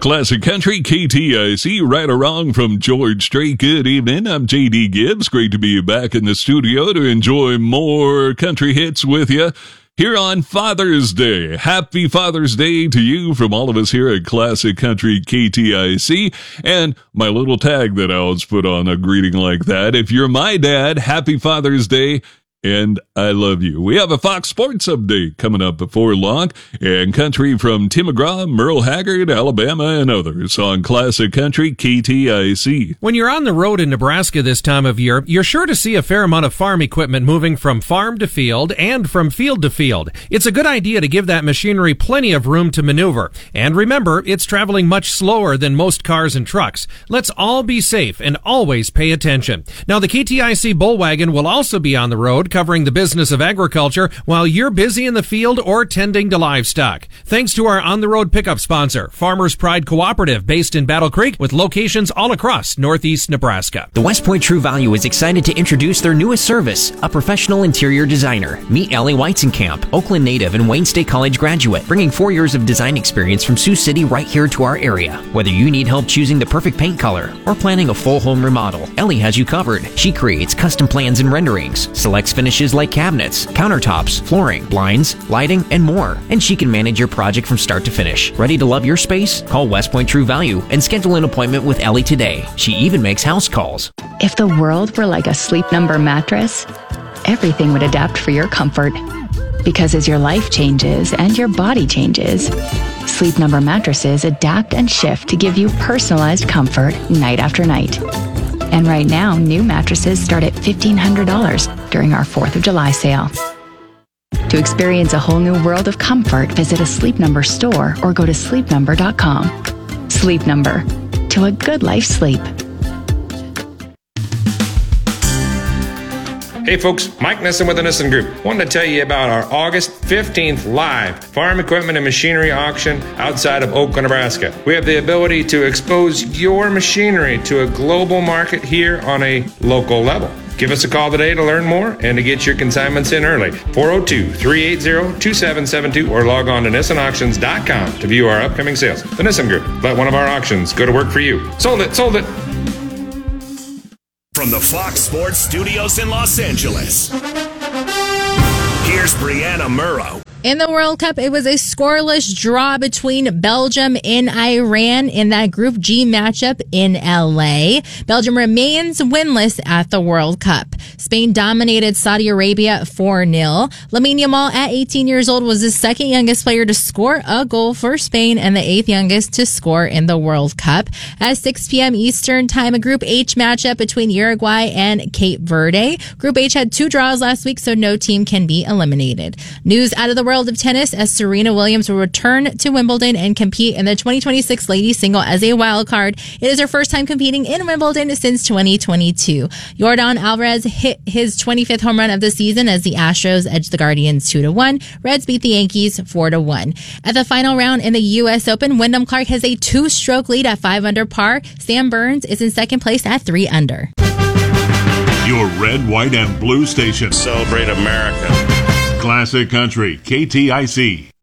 Classic Country, KTIC, right or wrong from George Strait. Good evening. I'm JD Gibbs. Great to be back in the studio to enjoy more country hits with you here on Father's Day. Happy Father's Day to you from all of us here at Classic Country KTIC. And my little tag that I always put on a greeting like that. If you're my dad, happy Father's Day. And I love you. We have a Fox Sports update coming up before long, and country from Tim McGraw, Merle Haggard, Alabama, and others on Classic Country KTIC. When you're on the road in Nebraska this time of year, you're sure to see a fair amount of farm equipment moving from farm to field and from field to field. It's a good idea to give that machinery plenty of room to maneuver. And remember, it's traveling much slower than most cars and trucks. Let's all be safe and always pay attention. Now, the KTIC Bullwagon will also be on the road, covering the business of agriculture while you're busy in the field or tending to livestock. Thanks to our on-the-road pickup sponsor, Farmers Pride Cooperative, based in Battle Creek with locations all across northeast Nebraska. The West Point True Value is excited to introduce their newest service, a professional interior designer. Meet Ellie Weizenkamp, Oakland native and Wayne State College graduate, bringing 4 years of design experience from Sioux City right here to our area. Whether you need help choosing the perfect paint color or planning a full home remodel, Ellie has you covered. She creates custom plans and renderings, selects finishes like cabinets, countertops, flooring, blinds, lighting, and more. And she can manage your project from start to finish. Ready to love your space? Call West Point True Value and schedule an appointment with Ellie today. She even makes house calls. If the world were like a Sleep Number mattress, everything would adapt for your comfort. Because as your life changes and your body changes, Sleep Number mattresses adapt and shift to give you personalized comfort night after night. And right now, new mattresses start at $1,500 during our 4th of July sale. To experience a whole new world of comfort, visit a Sleep Number store or go to sleepnumber.com. Sleep Number. To a good life sleep. Hey folks, Mike Nissen with the Nissen Group. Wanted to tell you about our August 15th live farm equipment and machinery auction outside of Oakland, Nebraska. We have the ability to expose your machinery to a global market here on a local level. Give us a call today to learn more and to get your consignments in early. 402-380-2772 or log on to nissanauctions.com to view our upcoming sales. The Nissen Group. Let one of our auctions go to work for you. Sold it, sold it. From the Fox Sports Studios in Los Angeles, here's Brianna Murrow. In the World Cup, it was a scoreless draw between Belgium and Iran in that Group G matchup in LA. Belgium remains winless at the World Cup. Spain dominated Saudi Arabia 4-0. Lamine Yamal, at 18 years old, was the second youngest player to score a goal for Spain and the 8th youngest to score in the World Cup. At 6 p.m. Eastern Time, a Group H matchup between Uruguay and Cape Verde. Group H had 2 draws last week, so no team can be eliminated. News out of the world of tennis as Serena Williams will return to Wimbledon and compete in the 2026 ladies single as a wild card. It is her first time competing in Wimbledon since 2022. Yordan Alvarez hit his 25th home run of the season as the Astros edged the Guardians 2-1. Reds beat the Yankees 4-1. At the final round in the U.S. Open, Wyndham Clark has a 2-stroke lead at 5 under par. Sam Burns is in second place at 3 under. Your red, white, and blue station. Celebrate America. Classic Country, KTIC.